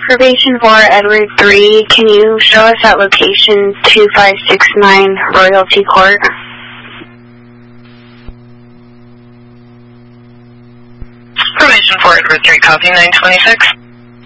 Probation 4, Edward 3, can you show us at location 2569 Royalty Court? Probation 4, Edward 3, copy 926.